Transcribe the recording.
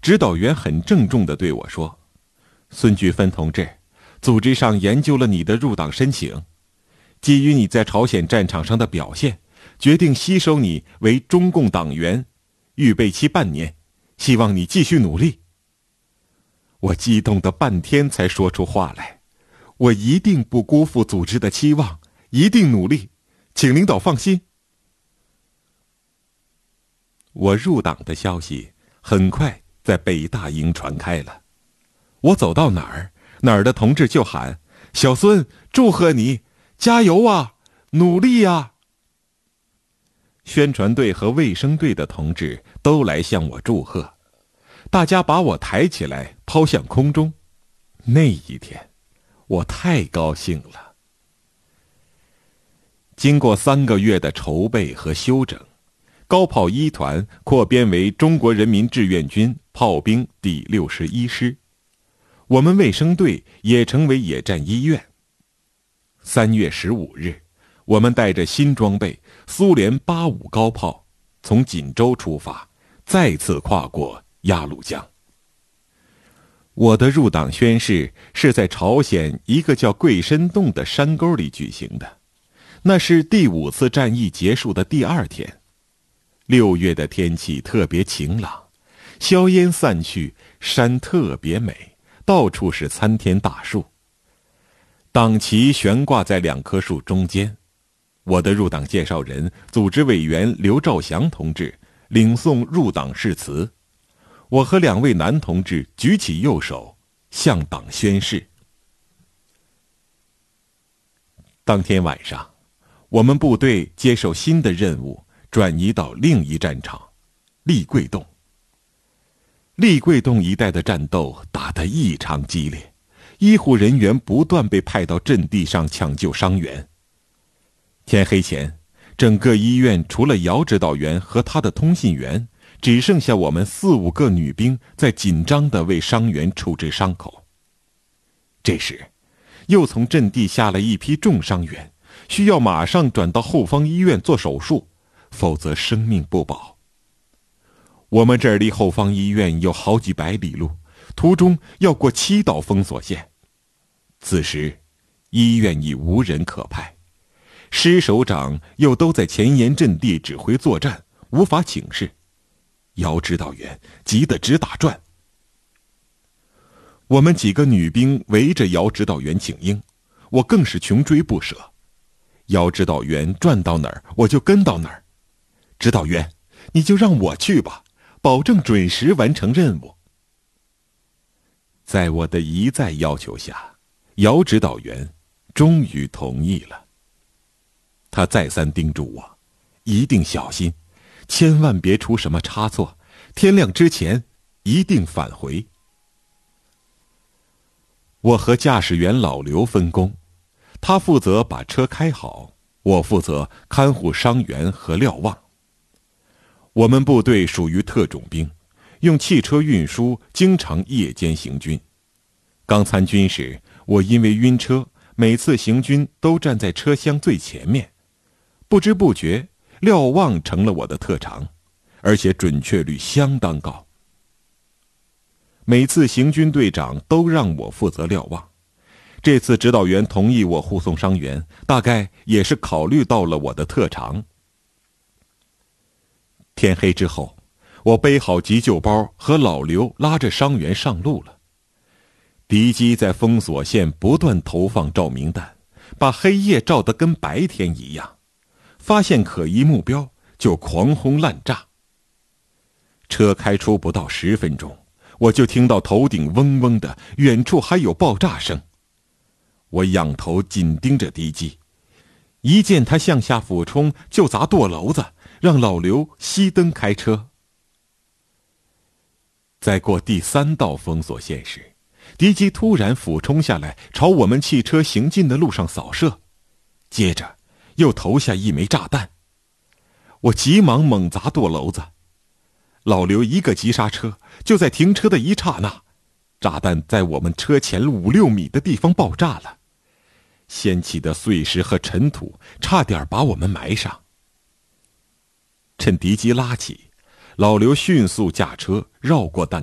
指导员很郑重地对我说：“孙菊芬同志，组织上研究了你的入党申请，基于你在朝鲜战场上的表现，决定吸收你为中共党员，预备期半年，希望你继续努力。”我激动得半天才说出话来：“我一定不辜负组织的期望，一定努力，请领导放心。”我入党的消息很快在北大营传开了，我走到哪儿，哪儿的同志就喊：“小孙，祝贺你，加油啊，努力啊！”宣传队和卫生队的同志都来向我祝贺，大家把我抬起来抛向空中。那一天，我太高兴了。经过3个月的筹备和休整，高炮1团扩编为中国人民志愿军炮兵第61师，我们卫生队也成为野战医院。3月15日，我们带着新装备苏联85高炮从锦州出发，再次跨过鸭绿江。我的入党宣誓是在朝鲜一个叫桂深洞的山沟里举行的，那是第5次战役结束的第2天。6月的天气特别晴朗，硝烟散去，山特别美，到处是参天大树。党旗悬挂在2棵树中间，我的入党介绍人、组织委员刘兆祥同志领诵入党誓词，我和2位男同志举起右手，向党宣誓。当天晚上，我们部队接受新的任务，转移到另一战场立桂洞。立桂洞一带的战斗打得异常激烈，医护人员不断被派到阵地上抢救伤员。天黑前，整个医院除了姚指导员和他的通信员，只剩下我们4、5个女兵在紧张地为伤员处置伤口。这时，又从阵地下来一批重伤员，需要马上转到后方医院做手术，否则生命不保。我们这儿离后方医院有好几百里路，途中要过7道封锁线。此时，医院已无人可派，师首长又都在前沿阵地指挥作战，无法请示。姚指导员急得直打转。我们几个女兵围着姚指导员请缨，我更是穷追不舍。姚指导员转到哪儿，我就跟到哪儿。指导员，你就让我去吧，保证准时完成任务。在我的一再要求下，姚指导员终于同意了。他再三叮嘱我，一定小心，千万别出什么差错，天亮之前一定返回。我和驾驶员老刘分工，他负责把车开好，我负责看护伤员和瞭望。我们部队属于特种兵，用汽车运输，经常夜间行军。刚参军时，我因为晕车，每次行军都站在车厢最前面。不知不觉，瞭望成了我的特长，而且准确率相当高。每次行军队长都让我负责瞭望。这次指导员同意我护送伤员，大概也是考虑到了我的特长。天黑之后，我背好急救包，和老刘拉着伤员上路了。敌机在封锁线不断投放照明弹，把黑夜照得跟白天一样。发现可疑目标就狂轰滥炸。车开出不到10分钟，我就听到头顶嗡嗡的，远处还有爆炸声。我仰头紧盯着敌机，一见他向下俯冲，就砸舵篓子，让老刘熄灯开车。在过第3道封锁线时，敌机突然俯冲下来，朝我们汽车行进的路上扫射，接着又投下1枚炸弹。我急忙猛砸舵篓子，老刘一个急刹车，就在停车的一刹那，炸弹在我们车前5、6米的地方爆炸了，掀起的碎石和尘土差点把我们埋上。趁敌机拉起，老刘迅速驾车绕过弹